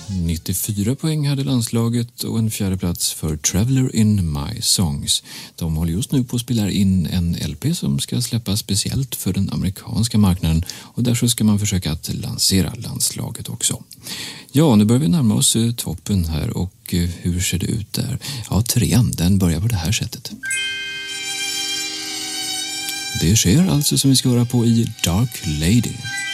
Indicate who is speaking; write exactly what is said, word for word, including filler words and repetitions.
Speaker 1: nittiofyra poäng hade landslaget och en fjärde plats för Traveller in My Songs. De håller just nu på att spela in en L P som ska släppas speciellt för den amerikanska marknaden och där så ska man försöka att lansera landslaget också. Ja, nu börjar vi närma oss toppen här och hur ser det ut där? Ja, trean, den börjar på det här sättet. Det sker alltså som vi ska höra på i Dark Lady.